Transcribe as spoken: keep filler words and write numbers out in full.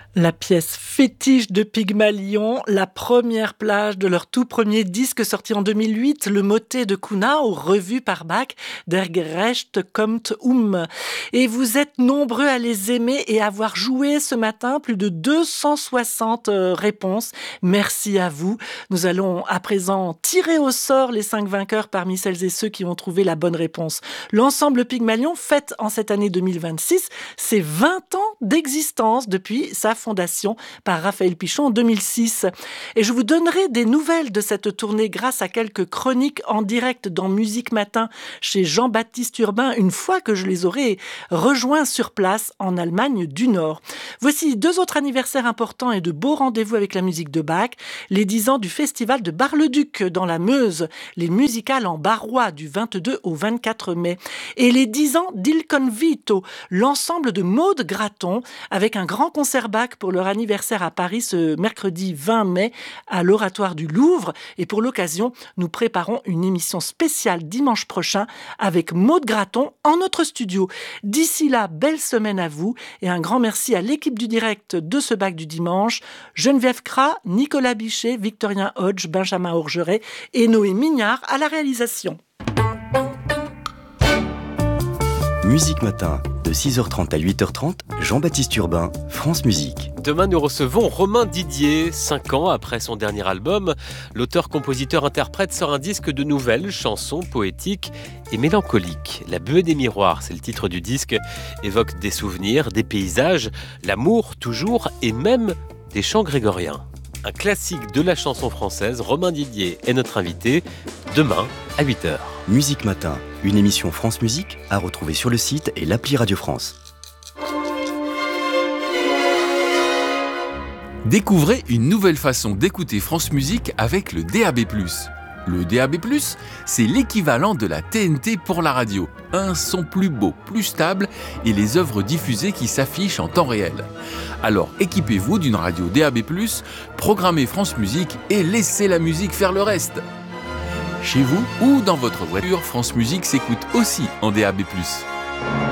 La pièce fétiche de Pygmalion, la première plage de leur tout premier disque sorti en deux mille huit, le motet de Kuhnau, revu par Bach, Der Gerechte kommt um. Et vous êtes nombreux à les aimer et à avoir joué ce matin plus de deux cent soixante réponses. Merci à vous. Nous allons à présent tirer au sort les cinq vainqueurs parmi celles et ceux qui ont trouvé la bonne réponse. L'ensemble Pygmalion fête en cette année deux mille vingt-six ses vingt ans d'existence depuis sa fondation par Raphaël Pichon en deux mille six. Et je vous donnerai des nouvelles de cette tournée grâce à quelques chroniques en direct dans Musique Matin chez Jean-Baptiste Urbain, une fois que je les aurai rejoints sur place en Allemagne du Nord. Voici deux autres anniversaires importants et de beaux rendez-vous avec la musique de Bach. Les dix ans du festival de Bar-le-Duc dans la Meuse, les musicales en barrois du vingt-deux au vingt-quatre mai. Et les dix ans d'Il Convito, l'ensemble de Maud Graton, avec un grand concert Bach pour leur anniversaire à Paris ce mercredi vingt mai à l'Oratoire du Louvre. Et pour l'occasion, nous préparons une émission spéciale dimanche prochain avec Maud Graton en notre studio. D'ici là, belle semaine à vous et un grand merci à l'équipe du direct de ce Bach du dimanche, Geneviève Cras, Nicolas Bichet, Victorien Hodge, Benjamin Orgeret et Noé Mignard à la réalisation. Musique Matin, de six heures trente à huit heures trente, Jean-Baptiste Urbain, France Musique. Demain, nous recevons Romain Didier. Cinq ans après son dernier album, l'auteur-compositeur-interprète sort un disque de nouvelles chansons poétiques et mélancoliques. La Buée des miroirs, c'est le titre du disque, évoque des souvenirs, des paysages, l'amour toujours et même des chants grégoriens. Un classique de la chanson française, Romain Didier est notre invité, demain à huit heures. Musique Matin, une émission France Musique à retrouver sur le site et l'appli Radio France. Découvrez une nouvelle façon d'écouter France Musique avec le D A B plus. Le D A B plus, c'est l'équivalent de la T N T pour la radio. Un son plus beau, plus stable et les œuvres diffusées qui s'affichent en temps réel. Alors équipez-vous d'une radio D A B plus, programmez France Musique et laissez la musique faire le reste. Chez vous ou dans votre voiture, France Musique s'écoute aussi en D A B plus.